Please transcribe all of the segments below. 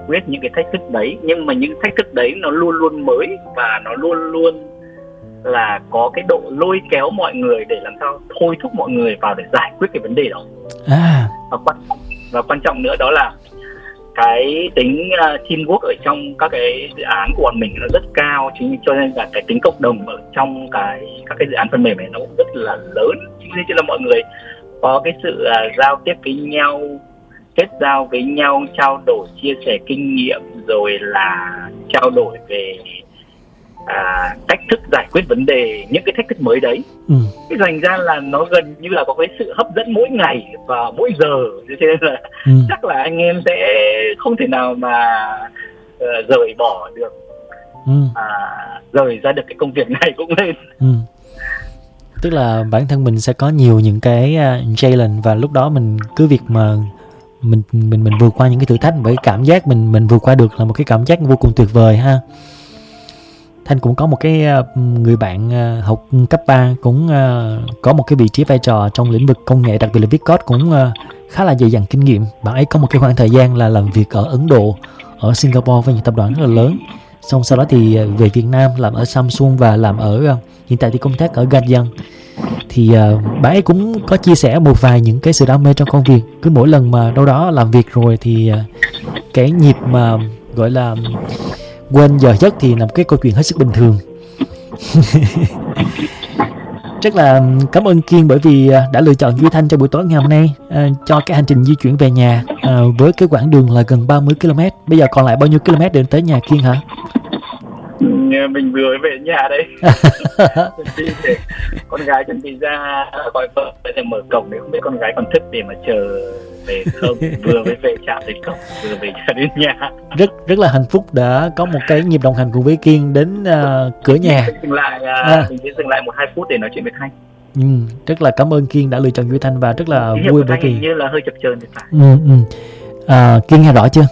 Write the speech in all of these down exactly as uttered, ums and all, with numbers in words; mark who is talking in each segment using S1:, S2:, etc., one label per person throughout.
S1: quyết những cái thách thức đấy, nhưng mà những thách thức đấy nó luôn luôn mới và nó luôn luôn là có cái độ lôi kéo mọi người để làm sao thôi thúc mọi người vào để giải quyết cái vấn đề đó.
S2: À.
S1: Và quan và quan trọng nữa đó là cái tính uh, teamwork ở trong các cái dự án của bọn mình nó rất cao, chính cho nên là cái tính cộng đồng ở trong cái các cái dự án phần mềm này nó cũng rất là lớn. Chính vì thế là mọi người có cái sự uh, giao tiếp với nhau, kết giao với nhau, trao đổi chia sẻ kinh nghiệm, rồi là trao đổi về à, cách thức giải quyết vấn đề, những cái thách thức mới đấy.
S2: Ừ.
S1: Cái thành ra là nó gần như là có cái sự hấp dẫn mỗi ngày và mỗi giờ, cho nên là
S2: ừ.
S1: chắc là anh em sẽ không thể nào mà uh, rời bỏ được,
S2: ừ.
S1: à, rời ra được cái công việc này cũng lên.
S2: Ừ. Tức là bản thân mình sẽ có nhiều những cái uh, challenge, và lúc đó mình cứ việc mà mình mình mình vượt qua những cái thử thách, bởi cảm giác mình mình vượt qua được là một cái cảm giác vô cùng tuyệt vời ha. Thanh cũng có một cái người bạn học cấp ba cũng có một cái vị trí vai trò trong lĩnh vực công nghệ, đặc biệt là viết code, cũng khá là dày dặn kinh nghiệm. Bạn ấy có một cái khoảng thời gian là làm việc ở Ấn Độ, ở Singapore với những tập đoàn rất là lớn. Xong sau đó thì về Việt Nam làm ở Samsung và làm ở hiện tại thì công tác ở Gadian. Thì bạn ấy cũng có chia sẻ một vài những cái sự đam mê trong công việc. Cứ mỗi lần mà đâu đó làm việc rồi thì cái nhịp mà gọi là quên giờ giấc thì là một cái câu chuyện hết sức bình thường. Rất là cảm ơn Kiên bởi vì đã lựa chọn Duy Thanh cho buổi tối ngày hôm nay, à, cho cái hành trình di chuyển về nhà, à, với cái quãng đường là gần ba mươi ki lô mét. Bây giờ còn lại bao nhiêu km để tới nhà Kiên hả?
S1: Mình vừa về nhà đây. Con gái chuẩn bị ra gọi vợ để mở cổng, để không biết con gái còn thức để mà chờ về không. Vừa mới về chạm đến cổng, vừa về đến nhà.
S2: Rất rất là hạnh phúc đã có một cái nhịp đồng hành cùng với Kiên đến uh, cửa nhà.
S1: Mình dừng lại, uh,
S2: à.
S1: mình sẽ dừng lại một hai phút để nói chuyện với Thanh.
S2: Ừ, rất là cảm ơn Kiên đã lựa chọn Duy Thanh và rất là
S1: Cái
S2: vui bởi vì
S1: như là hơi chập chờn thì phải.
S2: Ừ, ừ. À, Kiên nghe rõ chưa?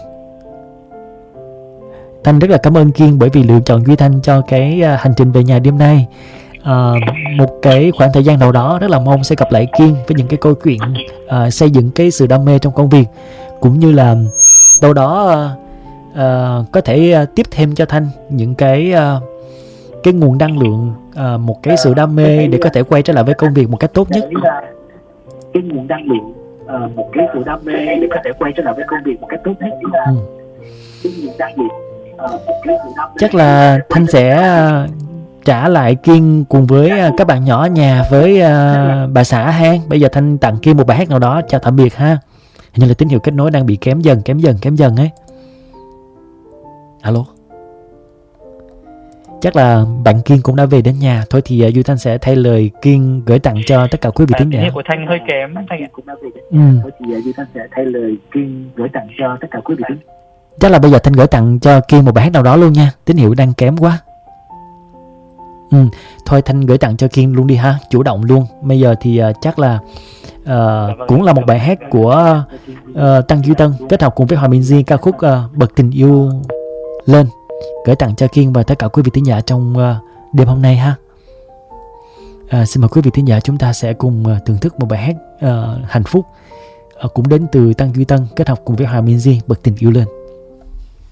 S2: Thanh rất là cảm ơn Kiên bởi vì lựa chọn Duy Thanh cho cái uh, hành trình về nhà đêm nay. À, một cái khoảng thời gian nào đó rất là mong sẽ gặp lại Kiên với những cái câu chuyện uh, xây dựng cái sự đam mê trong công việc, cũng như là đâu đó uh, uh, có thể uh, tiếp thêm cho Thanh những cái uh, cái nguồn năng lượng, uh, một cái sự đam mê để có thể quay trở lại với công việc một cách tốt nhất.
S1: Cái nguồn năng lượng, uh, một cái sự đam mê để có thể quay trở lại với công việc một cách tốt nhất.
S2: Ừ.
S1: Cái nguồn năng lượng.
S2: Chắc là Thanh sẽ uh, trả lại Kiên cùng với uh, các bạn nhỏ ở nhà với uh, bà xã ha. Bây giờ Thanh tặng Kiên một bài hát nào đó chào tạm biệt ha. Hình như là tín hiệu kết nối đang bị kém dần kém dần kém dần ấy. Alo. Chắc là bạn Kiên cũng đã về đến nhà. Thôi thì uh, Duy Thanh sẽ thay lời Kiên gửi tặng cho tất cả quý vị thính giả.
S1: Tín hiệu của Thanh hơi kém, Thanh cũng đã về đến
S2: ừ.
S1: nhà. Thôi thì uh, Duy Thanh sẽ thay lời Kiên gửi tặng cho tất cả quý vị thính giả.
S2: Chắc là bây giờ Thanh gửi tặng cho Kiên một bài hát nào đó luôn nha. Tín hiệu đang kém quá. Ừ, thôi Thanh gửi tặng cho Kiên luôn đi ha, chủ động luôn. Bây giờ thì uh, chắc là uh, cũng là một bài hát của uh, Tăng Duy Tân kết hợp cùng với Hòa Minh Di, ca khúc uh, Bật Tình Yêu Lên, gửi tặng cho Kiên và tất cả quý vị thính giả trong uh, đêm hôm nay ha. Uh, xin mời quý vị thính giả chúng ta sẽ cùng uh, thưởng thức một bài hát uh, hạnh phúc uh, cũng đến từ Tăng Duy Tân kết hợp cùng với Hòa Minh Di, Bật Tình Yêu Lên.